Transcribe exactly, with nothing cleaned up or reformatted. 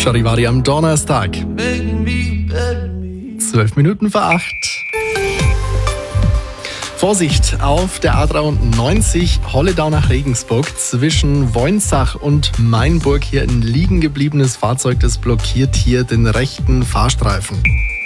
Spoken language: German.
Charivari am Donnerstag. Zwölf Minuten vor acht. Vorsicht auf der A dreiundneunzig Holledau nach Regensburg zwischen Woensach und Mainburg. Hier ein liegen gebliebenes Fahrzeug, das blockiert hier den rechten Fahrstreifen.